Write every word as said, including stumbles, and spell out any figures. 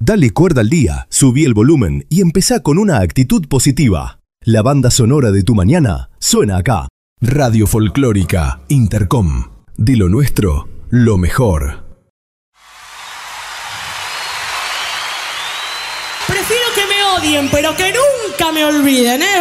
Dale cuerda al día, subí el volumen y empezá con una actitud positiva. La banda sonora de tu mañana suena acá. Radio Folclórica Intercom. De lo nuestro, lo mejor. Prefiero que me odien, pero que nunca me olviden, ¿eh?